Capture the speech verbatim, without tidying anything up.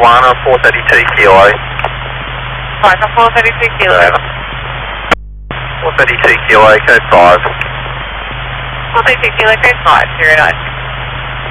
Lima, four thirty-two kilo. Lima, four thirty-two kilo, over. four thirty-two kilo, code five. four thirty-two kilo, code five, zero nine.